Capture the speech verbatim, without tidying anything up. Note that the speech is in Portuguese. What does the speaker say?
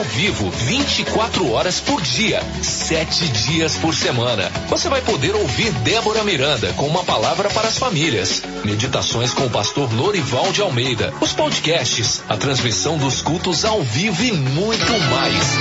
ao vivo, vinte e quatro horas por dia, sete dias por semana. Você vai poder ouvir Débora Miranda com uma palavra para as famílias, meditações com o pastor Lorival de Almeida, os podcasts, a transmissão dos cultos ao vivo e muito mais.